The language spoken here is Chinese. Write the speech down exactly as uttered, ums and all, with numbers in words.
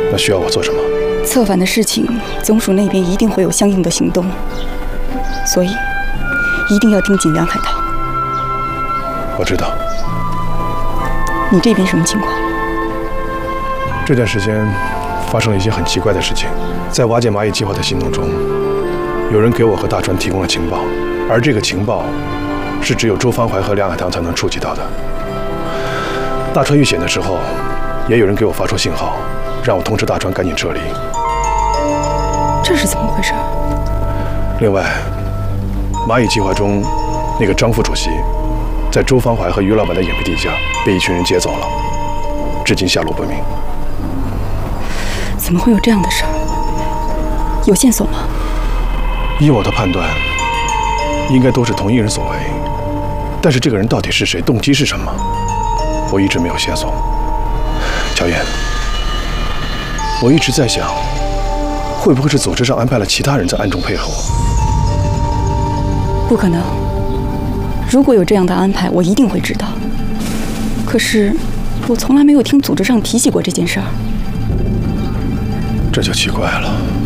那需要我做什么？ 策反的事情，总署那边一定会有相应的行动，所以一定要盯紧梁海棠。 我知道。 你这边什么情况？ 这段时间发生了一些很奇怪的事情，在瓦解蚂蚁计划的行动中，有人给我和大川提供了情报，而这个情报是只有周芳怀和梁海棠才能触及到的。大川遇险的时候，也有人给我发出信号，让我通知大川赶紧撤离。 这是怎么回事？ 另外，蚂蚁计划中那个张副主席，在周芳怀和于老板的隐蔽地下被一群人劫走了，至今下落不明。 怎么会有这样的事儿？有线索吗？ 依我的判断，应该都是同一人所为。但是这个人到底是谁，动机是什么，我一直没有线索。乔燕，我一直在想，会不会是组织上安排了其他人在暗中配合我？ 不可能。如果有这样的安排，我一定会知道。可是，我从来没有听组织上提起过这件事儿。 这就奇怪了。